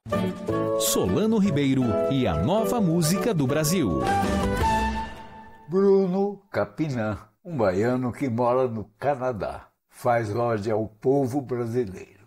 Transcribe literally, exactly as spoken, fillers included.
Solano Ribeiro e a nova música do Brasil. Bruno Capinã, um baiano que mora no Canadá, faz ode ao povo brasileiro.